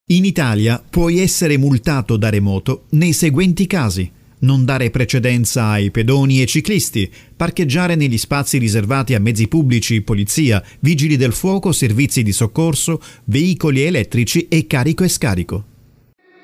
In Italia puoi essere multato da remoto nei seguenti casi: non dare precedenza ai pedoni e ciclisti, parcheggiare negli spazi riservati a mezzi pubblici, polizia, vigili del fuoco, servizi di soccorso, veicoli elettrici e carico e scarico.